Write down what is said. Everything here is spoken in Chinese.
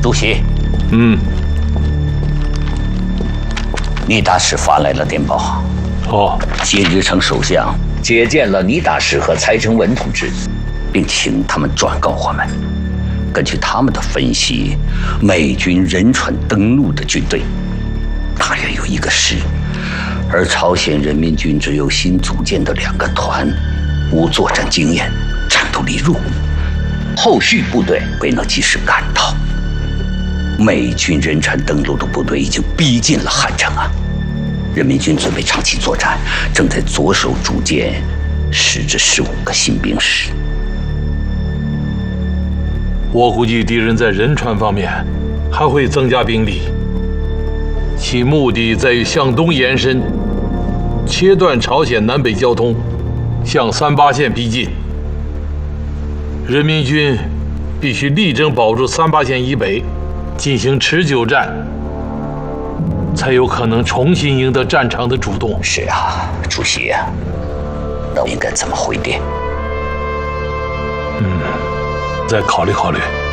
主席，倪大使发来了电报。金日成首相接见了倪大使和蔡成文同志，并请他们转告我们，根据他们的分析，美军仁川登陆的军队大约有1个师，而朝鲜人民军只有新组建的2个团，无作战经验，战斗力弱，后续部队未能及时赶到。美军仁川登陆的部队已经逼近了汉城啊！人民军准备长期作战，正在着手组建10至15个新兵师。 我估计敌人在仁川方面还会增加兵力，其目的在于向东延伸，切断朝鲜南北交通，向38线逼近。人民军必须力争保住38线以北，进行持久战，才有可能重新赢得战场的主动。 是啊，主席啊，那应该怎么回电？ 再考虑考虑。